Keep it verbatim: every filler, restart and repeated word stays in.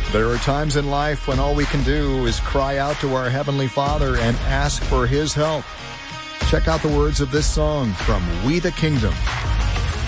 There are times in life when all we can do is cry out to our Heavenly Father and ask for His help. Check out the words of this song from We the Kingdom.